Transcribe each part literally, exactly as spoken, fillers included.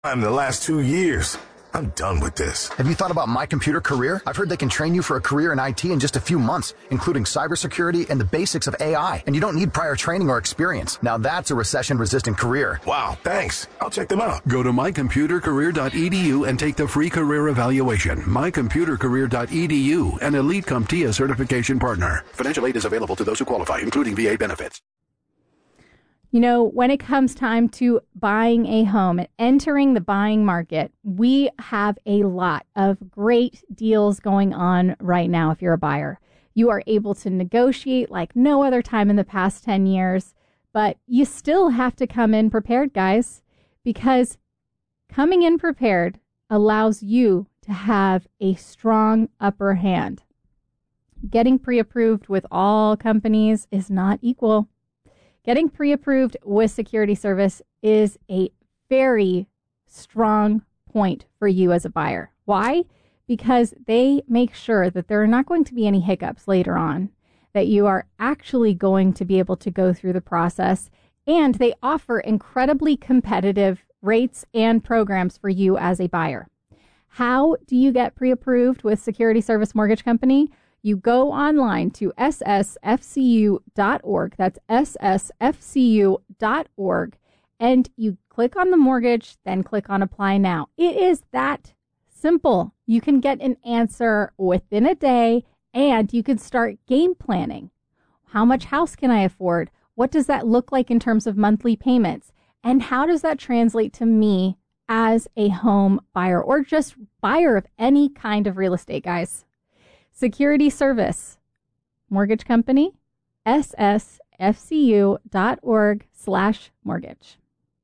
I'm the last two years. I'm done with this. Have you thought about My Computer Career? I've heard they can train you for a career in I T in just a few months, including cybersecurity and the basics of A I. And you don't need prior training or experience. Now that's a recession-resistant career. Wow, thanks. I'll check them out. Go to my computer career dot e d u and take the free career evaluation. my computer career dot e d u, an Elite CompTIA certification partner. Financial aid is available to those who qualify, including V A benefits. You know, when it comes time to buying a home and entering the buying market, we have a lot of great deals going on right now if you're a buyer. You are able to negotiate like no other time in the past ten years, but you still have to come in prepared, guys, because coming in prepared allows you to have a strong upper hand. Getting pre-approved with all companies is not equal. Getting pre-approved with Security Service is a very strong point for you as a buyer. Why? Because they make sure that there are not going to be any hiccups later on, that you are actually going to be able to go through the process, and they offer incredibly competitive rates and programs for you as a buyer. How do you get pre-approved with Security Service Mortgage Company? You go online to s s f c u dot org. That's s s f c u dot org. And you click on the mortgage, then click on apply now. It is that simple. You can get an answer within a day, and you can start game planning. How much house can I afford? What does that look like in terms of monthly payments? And how does that translate to me as a home buyer or just buyer of any kind of real estate, guys? Security Service Mortgage Company, s s f c u dot org slash mortgage.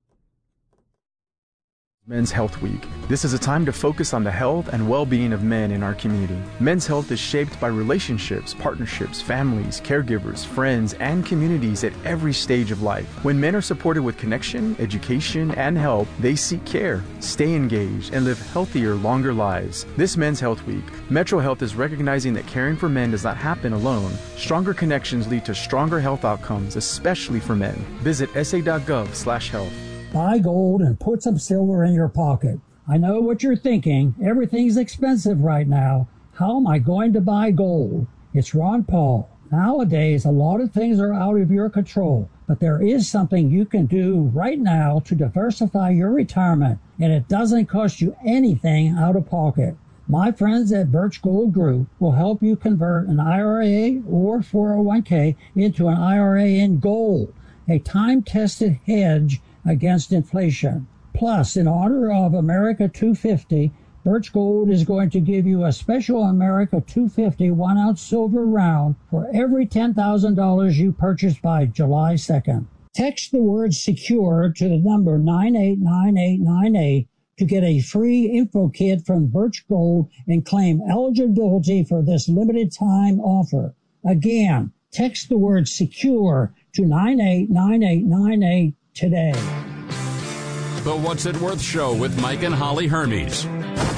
Men's Health Week. This is a time to focus on the health and well-being of men in our community. Men's health is shaped by relationships, partnerships, families, caregivers, friends, and communities at every stage of life. When men are supported with connection, education, and help, they seek care, stay engaged, and live healthier, longer lives. This Men's Health Week, Metro Health is recognizing that caring for men does not happen alone. Stronger connections lead to stronger health outcomes, especially for men. Visit s a dot gov slash health. Buy gold and put some silver in your pocket. I know what you're thinking. Everything's expensive right now. How am I going to buy gold? It's Ron Paul. Nowadays, a lot of things are out of your control, but there is something you can do right now to diversify your retirement, and it doesn't cost you anything out of pocket. My friends at Birch Gold Group will help you convert an I R A or four oh one k into an I R A in gold, a time-tested hedge against inflation. Plus, in honor of America two fifty, Birch Gold is going to give you a special America two fifty one-ounce silver round for every ten thousand dollars you purchase by July second. Text the word SECURE to the number nine eight nine eight nine eight to get a free info kit from Birch Gold and claim eligibility for this limited time offer. Again, text the word SECURE to nine eight nine eight nine eight today. The What's It Worth Show with Mike and Holly Hermes.